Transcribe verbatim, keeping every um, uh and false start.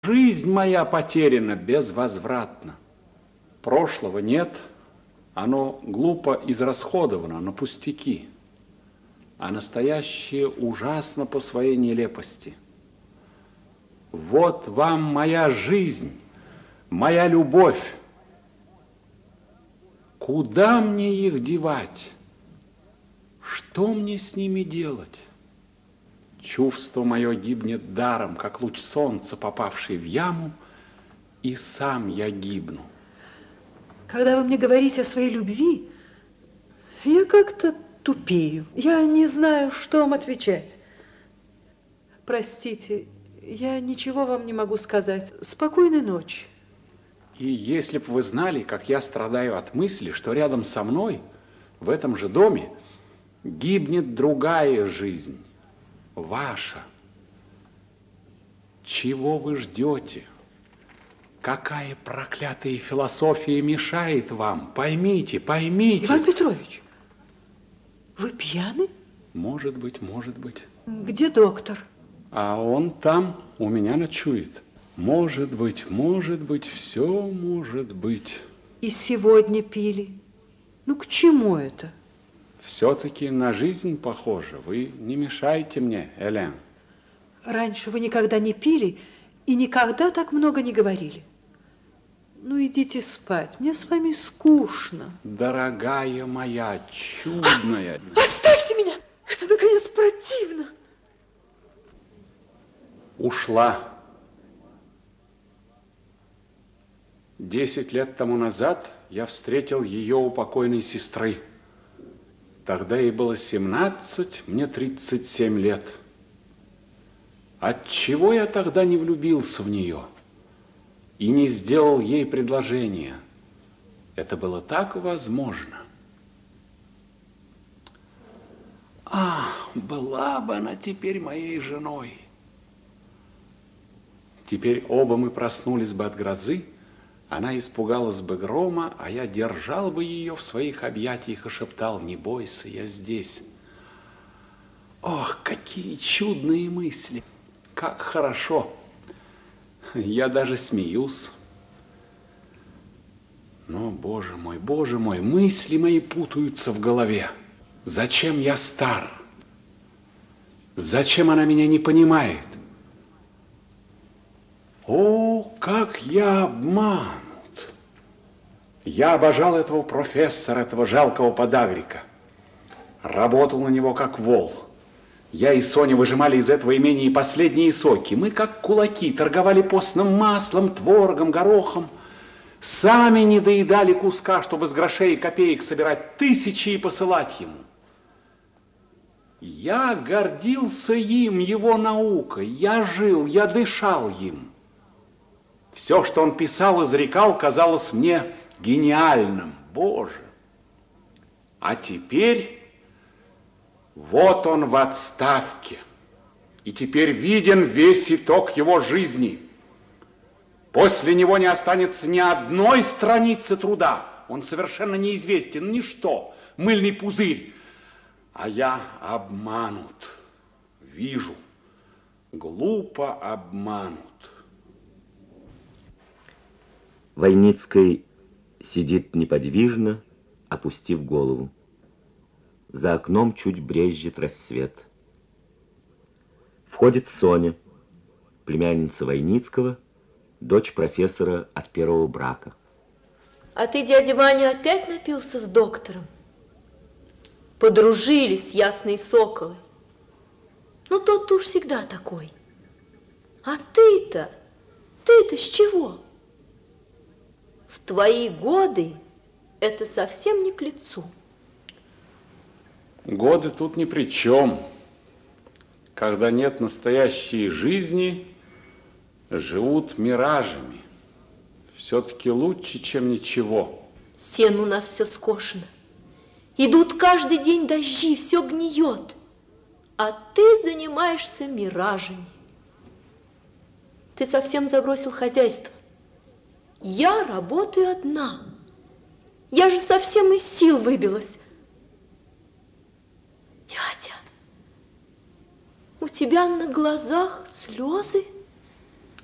Жизнь моя потеряна безвозвратно. Прошлого нет, оно глупо израсходовано на пустяки, а настоящее ужасно по своей нелепости. Вот вам моя жизнь, моя любовь. Куда мне их девать? Что мне с ними делать? Чувство мое гибнет даром, как луч солнца, попавший в яму, и сам я гибну. Когда вы мне говорите о своей любви, я как-то тупею. Я не знаю, что вам отвечать. Простите, я ничего вам не могу сказать. Спокойной ночи. И если бы вы знали, как я страдаю от мысли, что рядом со мной, в этом же доме, гибнет другая жизнь, ваша. Чего вы ждете? Какая проклятая философия мешает вам? Поймите, поймите. Иван Петрович, вы пьяны? Может быть, может быть. Где доктор? А он там у меня ночует. Может быть, может быть, все может быть. И сегодня пили. Ну, к чему это? Все-таки на жизнь похоже. Вы не мешайте мне, Элен. Раньше вы никогда не пили и никогда так много не говорили. Ну, идите спать. Мне с вами скучно. Дорогая моя, чудная. А, оставьте меня! Это, наконец, противно. Ушла. Десять лет тому назад я встретил ее у покойной сестры. Тогда ей было семнадцать, мне тридцать семь лет. Отчего я тогда не влюбился в нее и не сделал ей предложение? Это было так возможно. Ах, была бы она теперь моей женой. Теперь оба мы проснулись бы от грозы, она испугалась бы грома, а я держал бы ее в своих объятиях и шептал: не бойся, я здесь. Ох, какие чудные мысли! Как хорошо! Я даже смеюсь. Но, боже мой, боже мой, мысли мои путаются в голове. Зачем я стар? Зачем она меня не понимает? О, как я обманут! Я обожал этого профессора, этого жалкого подагрика. Работал на него как вол. Я и Соня выжимали из этого имения и последние соки. Мы, как кулаки, торговали постным маслом, творогом, горохом. Сами не доедали куска, чтобы с грошей и копеек собирать тысячи и посылать ему. Я гордился им, его наукой. Я жил, я дышал им. Все, что он писал, изрекал, казалось мне гениальным. Боже! А теперь вот он в отставке. И теперь виден весь итог его жизни. После него не останется ни одной страницы труда. Он совершенно неизвестен, ничто, мыльный пузырь. А я обманут. Вижу, глупо обманут. Войницкий сидит неподвижно, опустив голову. За окном чуть брезжит рассвет. Входит Соня, племянница Войницкого, дочь профессора от первого брака. А ты, дядя Ваня, опять напился с доктором? Подружились ясные соколы. Ну, тот-то уж всегда такой. А ты-то, ты-то с чего? В твои годы это совсем не к лицу. Годы тут ни при чем. Когда нет настоящей жизни, живут миражами. Все-таки лучше, чем ничего. Сено у нас все скошено. Идут каждый день дожди, все гниет. А ты занимаешься миражами. Ты совсем забросил хозяйство. Я работаю одна. Я же совсем из сил выбилась. Дядя, у тебя на глазах слезы?